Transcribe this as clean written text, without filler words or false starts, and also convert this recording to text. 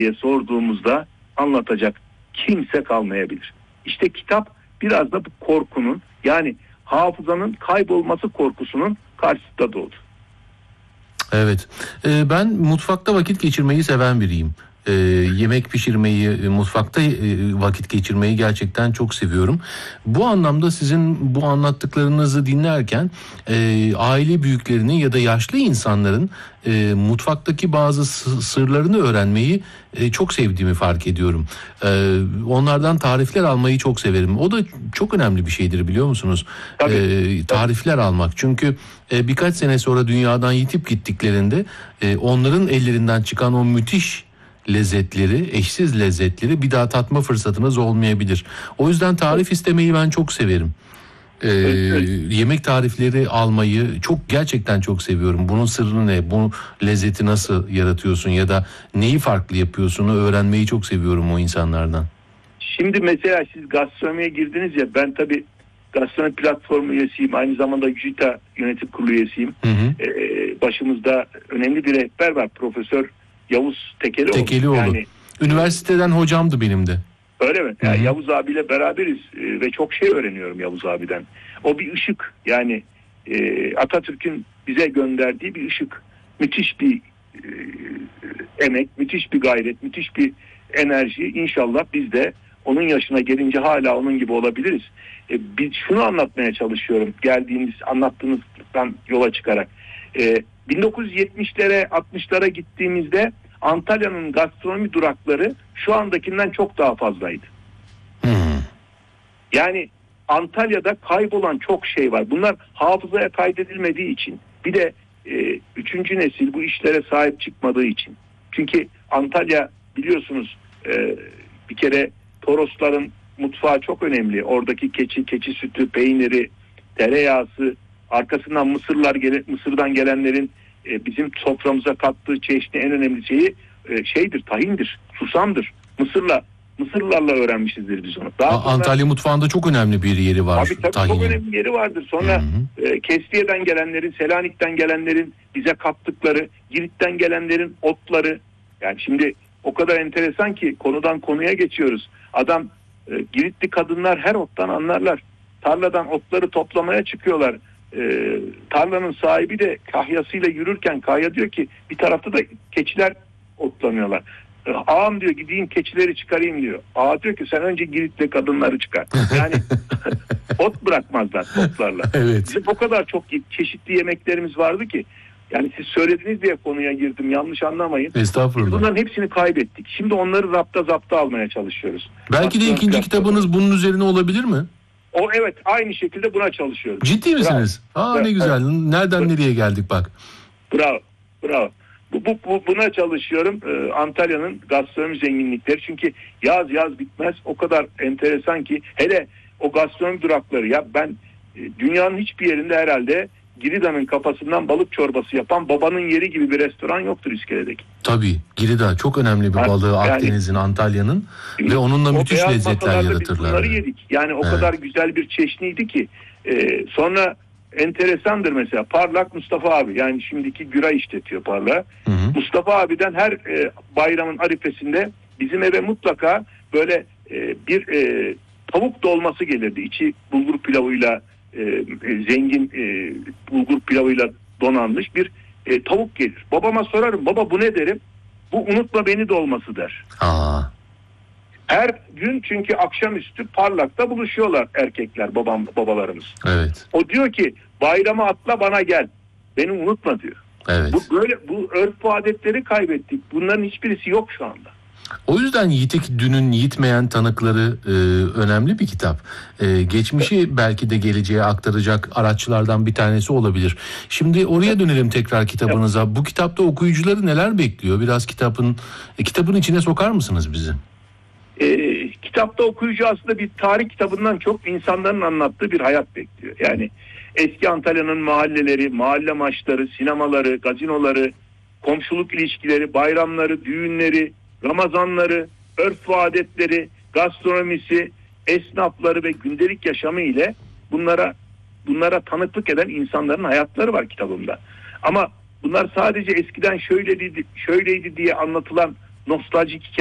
diye sorduğumuzda anlatacak kimse kalmayabilir. İşte kitap biraz da bu korkunun, yani hafızanın kaybolması korkusunun karşısında doğdu. Evet. Ben mutfakta vakit geçirmeyi seven biriyim. Yemek pişirmeyi, mutfakta vakit geçirmeyi gerçekten çok seviyorum. Bu anlamda sizin bu anlattıklarınızı dinlerken aile büyüklerinin ya da yaşlı insanların mutfaktaki bazı sırlarını öğrenmeyi çok sevdiğimi fark ediyorum. Onlardan tarifler almayı çok severim. O da çok önemli bir şeydir, biliyor musunuz? Tarifler almak. Çünkü birkaç sene sonra dünyadan yitip gittiklerinde onların ellerinden çıkan o müthiş lezzetleri, eşsiz lezzetleri bir daha tatma fırsatınız olmayabilir. O yüzden tarif istemeyi ben çok severim. Yemek tarifleri almayı gerçekten çok seviyorum. Bunun sırrı ne? Bu lezzeti nasıl yaratıyorsun ya da neyi farklı yapıyorsun'u öğrenmeyi çok seviyorum o insanlardan. Şimdi mesela siz gastronomiye girdiniz ya, ben tabii gastronomi platformu üyesiyim. Aynı zamanda JÜTA yönetim kurulu üyesiyim. Başımızda önemli bir rehber var. Profesör Yavuz Tekelioğlu. Yani, üniversiteden hocamdı benim de. Öyle mi? Yani Yavuz abiyle beraberiz ve çok şey öğreniyorum Yavuz abiden. O bir ışık, yani Atatürk'ün bize gönderdiği bir ışık. Müthiş bir emek, müthiş bir gayret, müthiş bir enerji. İnşallah biz de onun yaşına gelince hala onun gibi olabiliriz. Şunu anlatmaya çalışıyorum anlattığınızdan yola çıkarak. 1970'lere 60'lara gittiğimizde Antalya'nın gastronomi durakları şu andakinden çok daha fazlaydı. Yani Antalya'da kaybolan çok şey var. Bunlar hafızaya kaydedilmediği için. Bir de 3. nesil bu işlere sahip çıkmadığı için. Çünkü Antalya biliyorsunuz bir kere Torosların mutfağı çok önemli. Oradaki keçi sütü, peyniri, tereyağısı, arkasından Mısır'dan gelenlerin bizim soframıza kattığı çeşni en önemli şeyi tahindir, susamdır. Mısırlarla öğrenmişizdir biz onu. Antalya mutfağında çok önemli bir yeri var. Tabii çok önemli yeri vardır. Sonra Kestiye'den gelenlerin, Selanik'ten gelenlerin bize kattıkları, Girit'ten gelenlerin otları. Yani şimdi o kadar enteresan ki konudan konuya geçiyoruz. Adam Giritli kadınlar her ottan anlarlar. Tarladan otları toplamaya çıkıyorlar. Tarlanın sahibi de kahyasıyla yürürken kahya diyor ki bir tarafta da keçiler otlanıyorlar. Ağam diyor gideyim keçileri çıkarayım diyor. Ağa diyor ki sen önce Giritli kadınları çıkar. Yani ot bırakmazlar toplarla. Evet. Bizim o kadar çok çeşitli yemeklerimiz vardı ki. Yani siz söylediniz diye konuya girdim, yanlış anlamayın. Estağfurullah. Biz bunların hepsini kaybettik. Şimdi onları zapta almaya çalışıyoruz. Belki de ikinci kitabınız bunun üzerine olabilir mi? Evet, aynı şekilde buna çalışıyoruz. Ciddi misiniz? Ne güzel. Nereden nereye geldik bak. Bravo. Buna çalışıyorum. Antalya'nın gastronomi zenginlikleri. Çünkü yaz bitmez. O kadar enteresan ki. Hele o gastronomi durakları. Ya ben dünyanın hiçbir yerinde herhalde Girida'nın kafasından balık çorbası yapan babanın yeri gibi bir restoran yoktur İskele'deki. Tabii. Girida çok önemli bir balığı Akdeniz'in, Antalya'nın ve onunla müthiş lezzetler yaratırlar. Bunları yedik. Yani o kadar güzel bir çeşniydi ki. Sonra enteresandır mesela Parlak Mustafa abi, yani şimdiki Güray işletiyor Parlak. Mustafa abiden her bayramın arifesinde bizim eve mutlaka böyle bir tavuk dolması gelirdi. İçi bulgur pilavıyla zengin bulgur pilavıyla donanmış bir tavuk gelir. Babama sorarım, baba bu ne derim? Bu unutma beni dolması der. Her gün, çünkü akşamüstü Parlak'ta buluşuyorlar erkekler, babalarımız. Evet. O diyor ki bayrama atla bana gel. Beni unutma diyor. Evet. Bu örf adetleri kaybettik. Bunların hiçbirisi yok şu anda. O yüzden Yitik Dün'ün Yitmeyen Tanıkları önemli bir kitap. Geçmişi belki de geleceğe aktaracak araçlardan bir tanesi olabilir. Şimdi oraya dönelim tekrar kitabınıza. Bu kitapta okuyucuları neler bekliyor? Biraz kitabın içine sokar mısınız bizi? Kitapta okuyucu aslında bir tarih kitabından çok insanların anlattığı bir hayat bekliyor. Yani eski Antalya'nın mahalleleri, mahalle maçları, sinemaları, gazinoları, komşuluk ilişkileri, bayramları, düğünleri, Ramazanları, örf ve adetleri, gastronomisi, esnafları ve gündelik yaşamı ile bunlara tanıklık eden insanların hayatları var kitabımda. Ama bunlar sadece eskiden şöyleydi diye anlatılan nostaljik